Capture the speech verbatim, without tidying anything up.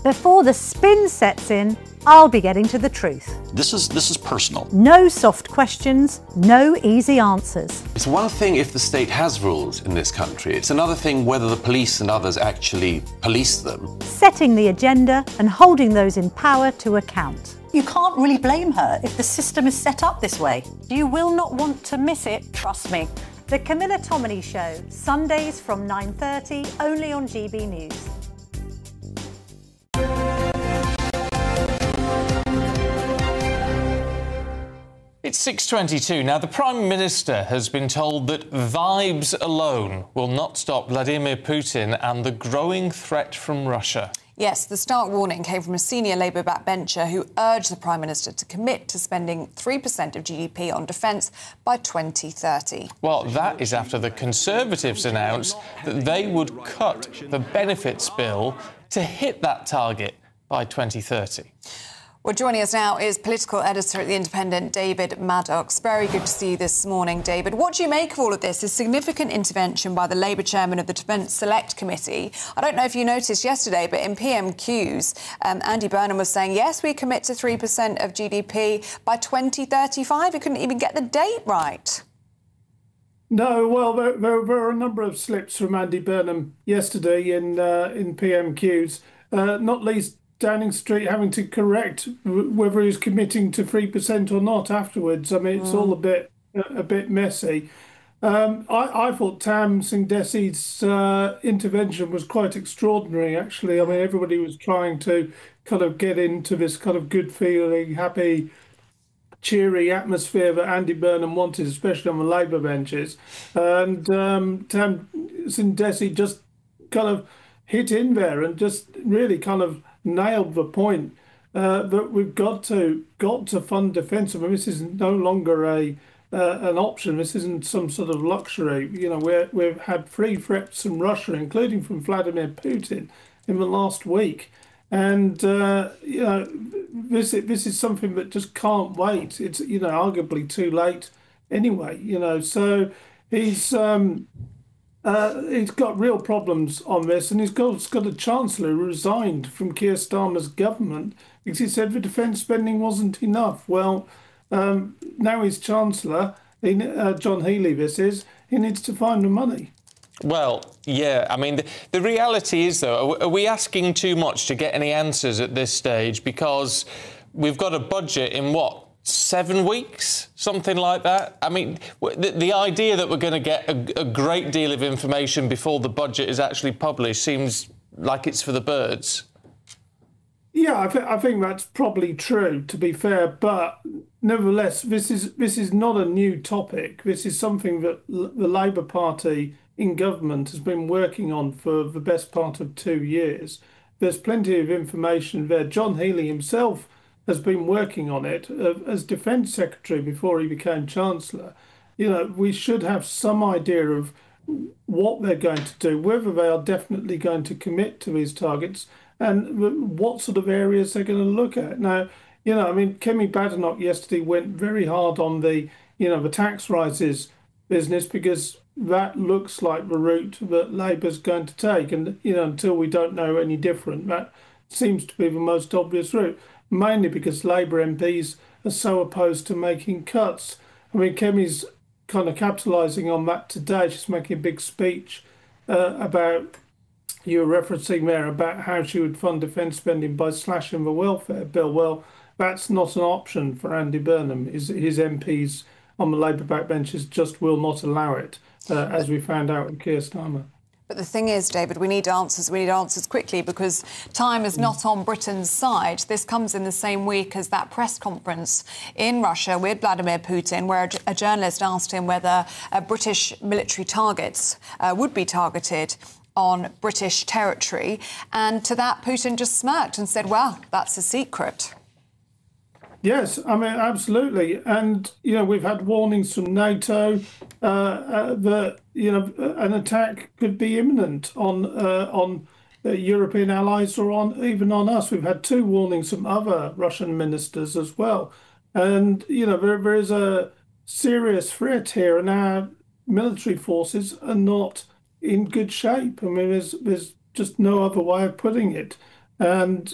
Before the spin sets in, I'll be getting to the truth. This is this is personal. No soft questions, no easy answers. It's one thing if the state has rules in this country. It's another thing whether the police and others actually police them. Setting the agenda and holding those in power to account. You can't really blame her if the system is set up this way. You will not want to miss it, trust me. The Camilla Tominey Show, Sundays from nine thirty, only on G B News. It's six twenty-two. Now, the Prime Minister has been told that vibes alone will not stop Vladimir Putin and the growing threat from Russia. Yes, the stark warning came from a senior Labour backbencher who urged the Prime Minister to commit to spending three percent of G D P on defence by twenty thirty. Well, that is after the Conservatives announced that they would cut the benefits bill to hit that target by twenty thirty. Well, joining us now is political editor at The Independent, David Maddox. Very good to see you this morning, David. What do you make of all of this? A significant intervention by the Labour chairman of the Defence Select Committee. I don't know if you noticed yesterday, but in P M Qs, um, Andy Burnham was saying, yes, we commit to three percent of G D P by twenty thirty-five. He couldn't even get the date right. No, well, there, there were a number of slips from Andy Burnham yesterday in, uh, in P M Qs, uh, not least Downing Street having to correct whether he's committing to three percent or not afterwards. I mean, it's mm. all a bit a bit messy. Um, I, I thought Tam Singh Desi's uh, intervention was quite extraordinary, actually. I mean, everybody was trying to kind of get into this kind of good feeling, happy, cheery atmosphere that Andy Burnham wanted, especially on the Labour benches. And um, Tam Singh Desi just kind of hit in there and just really kind of nailed the point uh, that we've got to got to fund defence. I mean, this is no longer a uh, an option. This isn't some sort of luxury. You know, we're, we've had three threats from Russia, including from Vladimir Putin, in the last week, and uh, you know, this this is something that just can't wait. It's you know arguably too late anyway. You know, so he's. Um, Uh, he's got real problems on this, and he's got, he's got a chancellor who resigned from Keir Starmer's government because he said the defence spending wasn't enough. Well, um, now he's chancellor, he, uh, John Healey this is, he needs to find the money. Well, yeah, I mean, the, the reality is, though, are, are we asking too much to get any answers at this stage? Because we've got a budget in, what, seven weeks, something like that? I mean, the, the idea that we're going to get a, a great deal of information before the budget is actually published seems like it's for the birds. Yeah, I, th I think that's probably true, to be fair. But nevertheless, this is this is not a new topic. This is something that L the Labour Party in government has been working on for the best part of two years. There's plenty of information there. John Healey himself has been working on it uh, as Defence Secretary before he became Chancellor. You know, we should have some idea of what they're going to do, whether they are definitely going to commit to these targets, and what sort of areas they're going to look at. Now, you know, I mean, Kemi Badenoch yesterday went very hard on the, you know, the tax rises business, because that looks like the route that Labour's going to take. And, you know, until we don't know any different, that seems to be the most obvious route, mainly because Labour M Ps are so opposed to making cuts. I mean, Kemi's kind of capitalising on that today. She's making a big speech uh, about, you were referencing there, about how she would fund defence spending by slashing the welfare bill. Well, that's not an option for Andy Burnham. His, his M Ps on the Labour backbenches just will not allow it, uh, as we found out with Keir Starmer. But the thing is, David, we need answers. We need answers quickly, because time is not on Britain's side. This comes in the same week as that press conference in Russia with Vladimir Putin, where a journalist asked him whether uh, British military targets uh, would be targeted on British territory. And to that, Putin just smirked and said, well, that's a secret. Yes, I mean, absolutely. And, you know, we've had warnings from NATO uh, uh, that, you know, an attack could be imminent on uh, on uh, European allies, or on even on us. We've had two warnings from other Russian ministers as well. And, you know, there, there is a serious threat here, and our military forces are not in good shape. I mean, there's, there's just no other way of putting it. And